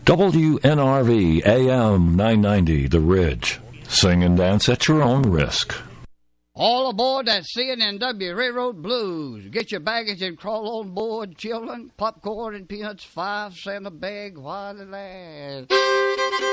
WNRV AM 990, The Ridge. Sing and dance at your own risk. All aboard that CNNW Railroad Blues. Get your baggage and crawl on board, children. Popcorn and peanuts, 5 cents a bag while it lasts.